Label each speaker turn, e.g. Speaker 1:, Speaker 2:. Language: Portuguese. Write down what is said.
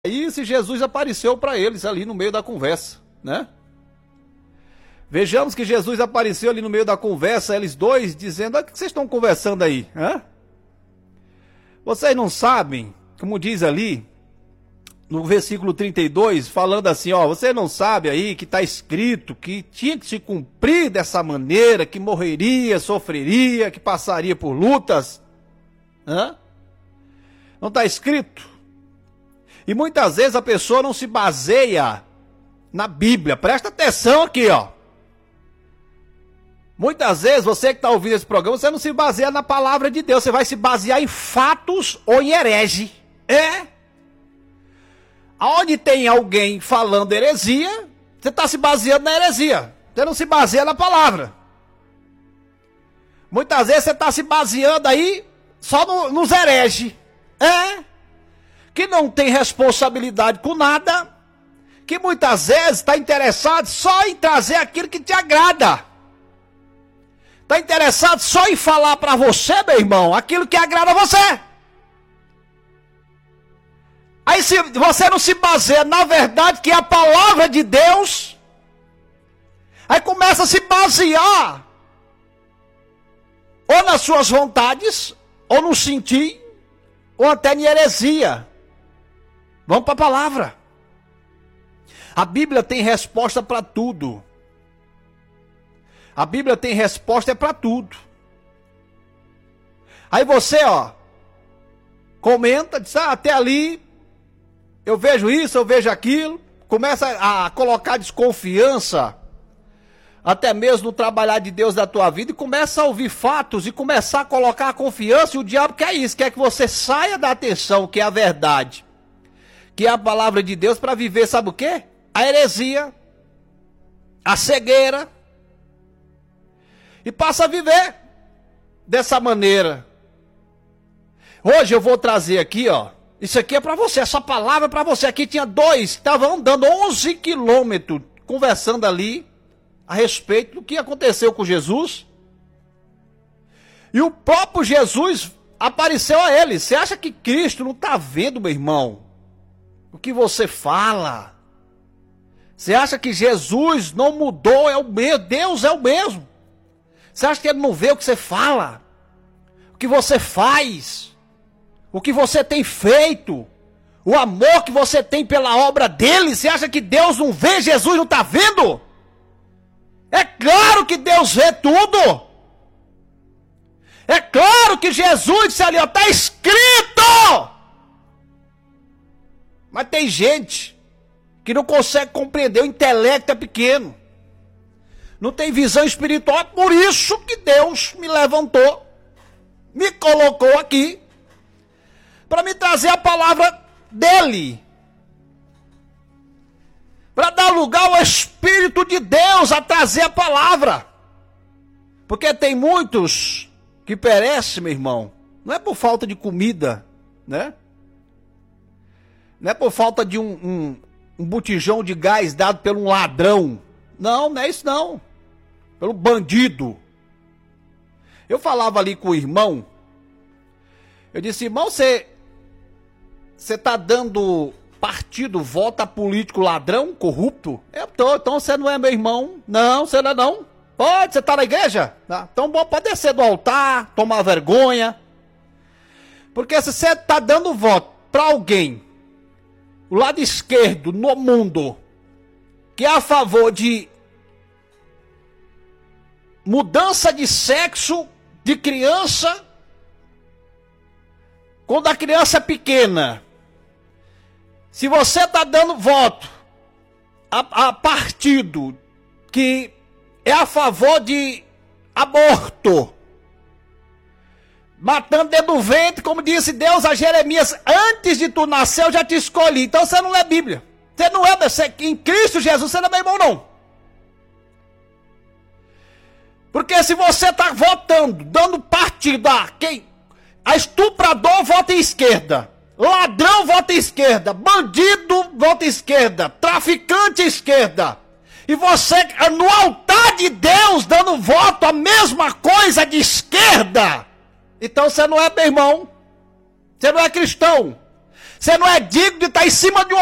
Speaker 1: isso e Jesus apareceu para eles ali no meio da conversa, né? Vejamos que Jesus apareceu ali no meio da conversa, eles dois dizendo: o que vocês estão conversando aí? Hã? Vocês não sabem, como diz ali, no versículo 32, falando assim, ó, você não sabe aí que está escrito que tinha que se cumprir dessa maneira, que morreria, sofreria, que passaria por lutas? Hã? Não está escrito? E muitas vezes a pessoa não se baseia na Bíblia. Presta atenção aqui, ó. Muitas vezes você que está ouvindo esse programa, você não se baseia na palavra de Deus, você vai se basear em fatos ou em herege. Aonde tem alguém falando heresia, você está se baseando na heresia. Você não se baseia na palavra. Muitas vezes você está se baseando aí só nos hereges. Que não tem responsabilidade com nada. Que muitas vezes está interessado só em trazer aquilo que te agrada. Está interessado só em falar para você, meu irmão, aquilo que agrada a você. Aí se você não se baseia na verdade que é a palavra de Deus, aí começa a se basear ou nas suas vontades, ou no sentir, ou até em heresia. Vamos para a palavra. A Bíblia tem resposta para tudo. A Bíblia tem resposta para tudo. Aí você, ó, comenta, diz, até ali eu vejo isso, eu vejo aquilo, começa a colocar desconfiança, até mesmo no trabalhar de Deus da tua vida, e começa a ouvir fatos, e começar a colocar a confiança, e o diabo quer isso, quer que você saia da atenção, que é a verdade, que é a palavra de Deus, para viver, sabe o quê? A heresia, a cegueira, e passa a viver dessa maneira. Hoje eu vou trazer aqui, ó, isso aqui é para você, essa palavra é para você. Aqui tinha dois que estavam andando 11 quilômetros, conversando ali, a respeito do que aconteceu com Jesus. E o próprio Jesus apareceu a eles. Você acha que Cristo não está vendo, meu irmão, o que você fala? Você acha que Jesus não mudou, é o mesmo, Deus é o mesmo? Você acha que ele não vê o que você fala? O que você faz? O que você tem feito? O amor que você tem pela obra dele? Você acha que Deus não vê? Jesus não está vendo? É claro que Deus vê tudo. É claro que Jesus disse ali, ó, está escrito. Mas tem gente que não consegue compreender, o intelecto é pequeno. Não tem visão espiritual, é por isso que Deus me levantou, me colocou aqui, para me trazer a palavra dele. Para dar lugar ao Espírito de Deus a trazer a palavra. Porque tem muitos que perecem, meu irmão, não é por falta de comida, né? Não é por falta de um botijão de gás dado por um ladrão. Não é isso não. Pelo bandido. Eu falava ali com o irmão, eu disse, irmão, você está dando partido, voto a político ladrão, corrupto? Eu tô, então você não é meu irmão? Não, você não é não. Pode, você está na igreja? Tá. Então pode descer do altar, tomar vergonha. Porque se você está dando voto para alguém, o lado esquerdo no mundo, que é a favor de mudança de sexo de criança, quando a criança é pequena, se você está dando voto a partido que é a favor de aborto, matando dentro do ventre, como disse Deus a Jeremias, antes de tu nascer eu já te escolhi, então você não lê Bíblia, você não é, em Cristo Jesus você não é meu irmão não. Porque se você está votando, dando partido a estuprador vota em esquerda, ladrão vota em esquerda, bandido vota em esquerda, traficante esquerda, e você no altar de Deus dando voto a mesma coisa de esquerda, então você não é meu irmão, você não é cristão. Você não é digno de estar em cima de uma